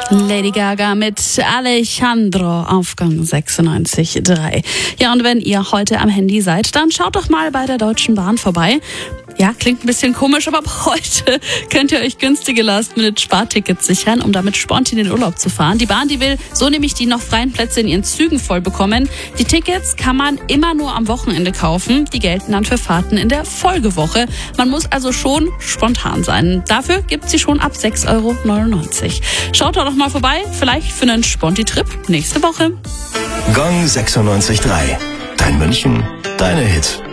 Lady Gaga mit Alejandro auf Gang 96.3. Ja, und wenn ihr heute am Handy seid, dann schaut doch mal bei der Deutschen Bahn vorbei. Ja, klingt ein bisschen komisch, aber ab heute könnt ihr euch günstige Last-Minute-Spartickets sichern, um damit spontan in den Urlaub zu fahren. Die Bahn, die will so nämlich die noch freien Plätze in ihren Zügen voll bekommen. Die Tickets kann man immer nur am Wochenende kaufen. Die gelten dann für Fahrten in der Folgewoche. Man muss also schon spontan sein. Dafür gibt's sie schon ab 6,99 €. Schaut doch mal vorbei, vielleicht für einen Sponti-Trip nächste Woche. Gang 96.3. Dein München, deine Hits.